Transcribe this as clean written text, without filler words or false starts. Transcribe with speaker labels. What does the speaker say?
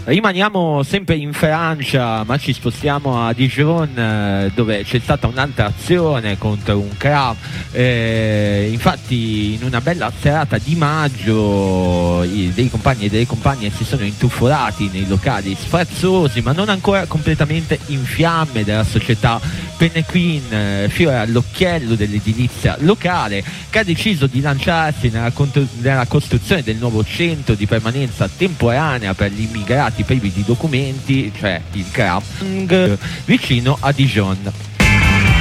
Speaker 1: Rimaniamo sempre in Francia, ma ci spostiamo a Dijon, dove c'è stata un'altra azione contro un CRA. Infatti in una bella serata di maggio dei compagni e delle compagne si sono intuffolati nei locali sfarzosi ma non ancora completamente in fiamme della società Pennequin, fiore all'occhiello dell'edilizia locale, che ha deciso di lanciarsi nella costruzione del nuovo centro di permanenza temporanea per gli immigrati privi di documenti, cioè il CRA, vicino a Dijon.